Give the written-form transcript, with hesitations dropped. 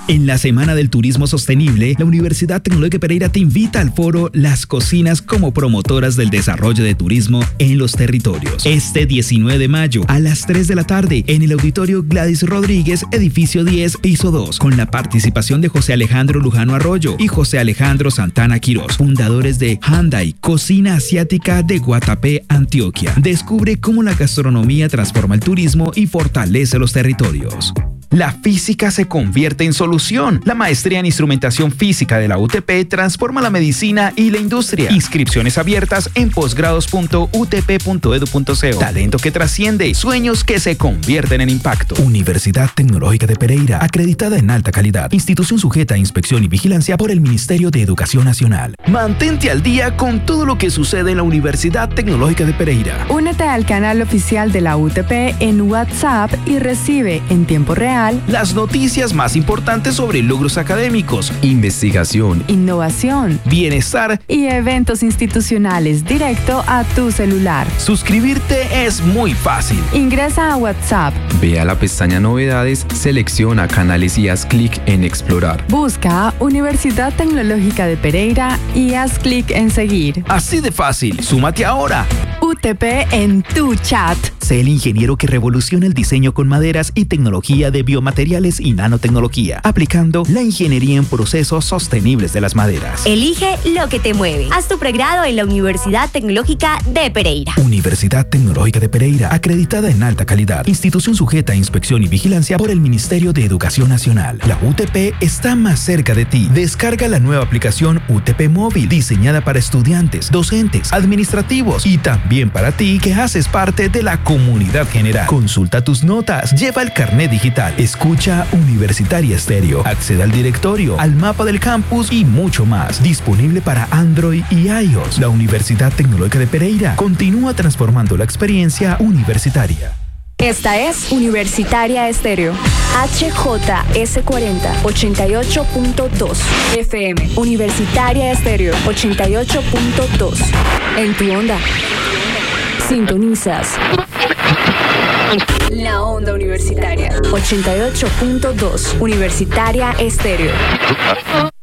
En la Semana del Turismo Sostenible, la Universidad Tecnológica de Pereira te invita al foro Las Cocinas como promotoras del desarrollo de turismo en los territorios. Este 19 de mayo a las 3 de la tarde en el Auditorio Gladys Rodríguez, edificio 10, piso 2, con la participación de José Alejandro Lujano Arroyo y José Alejandro Santana Quirós, fundadores de Handai, cocina asiática de Guatapé, Antioquia. Descubre cómo la gastronomía transforma el turismo y fortalece los territorios. La física se convierte en solución. La maestría en instrumentación física de la UTP transforma la medicina y la industria. Inscripciones abiertas en posgrados.utp.edu.co. Talento que trasciende, sueños que se convierten en impacto. Universidad Tecnológica de Pereira, acreditada en alta calidad. Institución sujeta a inspección y vigilancia por el Ministerio de Educación Nacional. Mantente al día con todo lo que sucede en la Universidad Tecnológica de Pereira. Únete al canal oficial de la UTP en WhatsApp y recibe en tiempo real las noticias más importantes sobre logros académicos, investigación, innovación, bienestar y eventos institucionales directo a tu celular. Suscribirte es muy fácil. Ingresa a WhatsApp. Ve a la pestaña Novedades, selecciona canales y haz clic en Explorar. Busca Universidad Tecnológica de Pereira y haz clic en Seguir. Así de fácil. Súmate ahora. UTP en tu chat. Sé el ingeniero que revoluciona el diseño con maderas y tecnología de biomateriales y nanotecnología, aplicando la ingeniería en procesos sostenibles de las maderas. Elige lo que te mueve. Haz tu pregrado en la Universidad Tecnológica de Pereira. Universidad Tecnológica de Pereira, acreditada en alta calidad. Institución sujeta a inspección y vigilancia por el Ministerio de Educación Nacional. La UTP está más cerca de ti. Descarga la nueva aplicación UTP Móvil, diseñada para estudiantes, docentes, administrativos y también para ti que haces parte de la comunidad general. Consulta tus notas, lleva el carnet digital, escucha Universitaria Estéreo, accede al directorio, al mapa del campus y mucho más. Disponible para Android y iOS. La Universidad Tecnológica de Pereira continúa transformando la experiencia universitaria. Esta es Universitaria Estéreo. HJS40 88.2 FM. Universitaria Estéreo 88.2. En tu onda. Sintonizas la onda universitaria 88.2 Universitaria Estéreo.